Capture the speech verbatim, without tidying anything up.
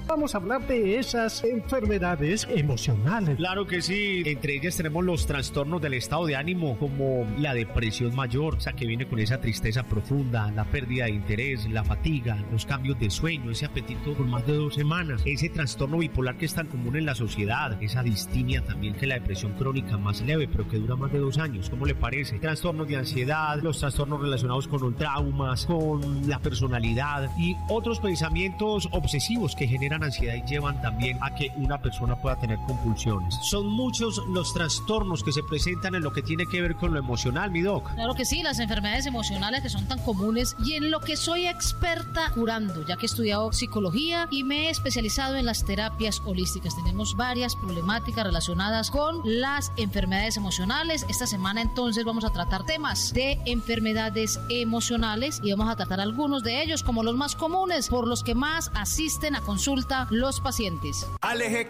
Vamos a hablar de esas enfermedades emocionales. Claro que sí, entre ellas tenemos los trastornos del estado de ánimo, como la depresión mayor, o sea, que viene con esa tristeza profunda, la pérdida de interés, la fatiga, los cambios de sueño, ese apetito por más de dos semanas, ese trastorno bipolar que es tan común en la sociedad, esa distimia también, que es la depresión crónica más leve, pero que dura más de dos años. ¿Cómo le parece? Trastornos de ansiedad, los trastornos relacionados con los traumas, con la personalidad y otros pensamientos obsesivos que generan ansiedad y llevan también a que una persona pueda tener compulsiones. Son muchos los trastornos que se presentan en lo que tiene que ver con lo emocional, mi doc. Claro que sí, las enfermedades emocionales que son tan comunes y en lo que soy experta curando, ya que he estudiado psicología y me he especializado en las terapias holísticas. Tenemos varias problemáticas relacionadas con las enfermedades emocionales. Esta semana entonces vamos a tratar temas de enfermedades emocionales y vamos a tratar algunos de ellos como los más comunes, por los que más asisten a consulta los pacientes. Aleje